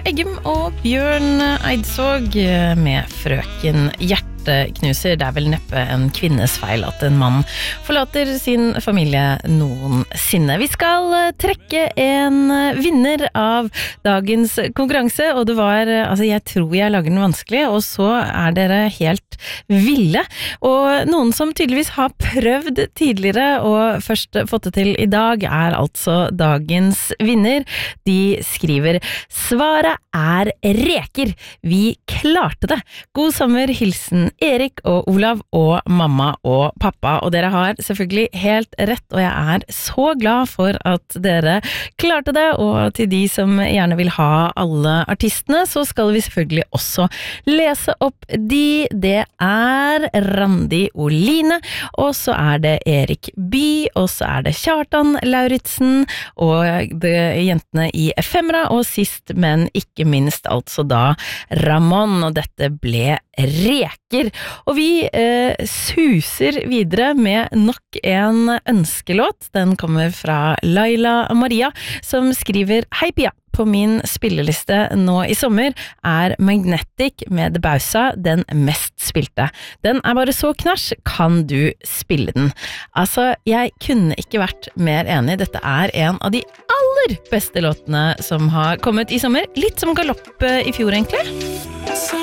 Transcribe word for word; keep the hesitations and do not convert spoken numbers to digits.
Eggum og Bjørn Eidsvåg med Frøken Hjerteknuser. Det er vel neppe en kvinnes feil at en mann forlater sin familie noensinne. Vi skal trekke en vinner av dagens konkurranse, og det var, altså jeg tror jeg lager den vanskelig, og så er dere helt ville. Og noen som tydeligvis har prøvd tidligere og først fått det til i dag, er altså dagens vinner. De skriver: Svaret er reker. Vi klarte det. God sommer, hilsen Erik og Olav og mamma og pappa. Og dere har selvfølgelig helt rett, og jeg er så glad for at dere klarte det. Og til de som gjerne vil ha alle artistene, så skal vi selvfølgelig også lese opp de. Det er Randi Oline, og så er det Erik By, og så er det Kjartan Lauritsen, og det jentene i Efemera, og sist, men ikke minst altså da Ramon, og dette ble reker. Og vi eh, suser videre med nok en ønskelåt. Den kommer fra Laila Maria, som skriver: Hei Pia, på min spilleliste nå i sommer er Magnetic med The Bausa den mest spilte. Den er bare så knasj, kan du spille den? Altså, jeg kunne ikke vært mer enig. Dette er en av de aller beste låtene som har kommet i sommer. Litt som galopp i fjor egentlig.